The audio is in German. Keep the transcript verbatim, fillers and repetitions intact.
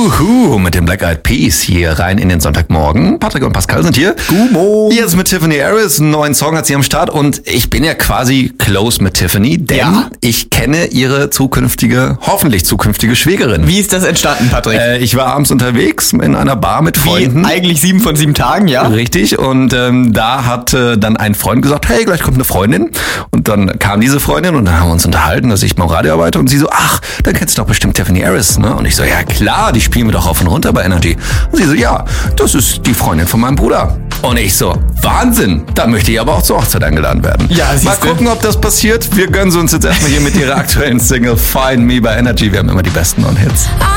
Juhu, mit den Black Eyed Peas hier rein in den Sonntagmorgen. Patrick und Pascal sind hier. Gumo. Jetzt mit Tiffany Harris, einen neuen Song hat sie am Start und ich bin ja quasi close mit Tiffany, denn Ja. ich kenne ihre zukünftige, hoffentlich zukünftige Schwägerin. Wie ist das entstanden, Patrick? Äh, ich war abends unterwegs in einer Bar mit Freunden. Wie eigentlich sieben von sieben Tagen, ja? Richtig, und ähm, da hat äh, dann ein Freund gesagt, hey, gleich kommt eine Freundin. Und dann kam diese Freundin und dann haben wir uns unterhalten, dass ich beim Radio arbeite und sie so, ach, dann kennst du doch bestimmt Tiffany Harris, ne? Und ich so, ja klar, die spielen wir doch auf und runter bei Energy. Und sie so, ja, das ist die Freundin von meinem Bruder. Und ich so, Wahnsinn, da möchte ich aber auch zur Hochzeit eingeladen werden. Ja, mal siehste. gucken, ob das passiert. Wir gönnen sie uns jetzt erstmal hier mit ihrer aktuellen Single Find Me bei Energy. Wir haben immer die besten Non-Hits.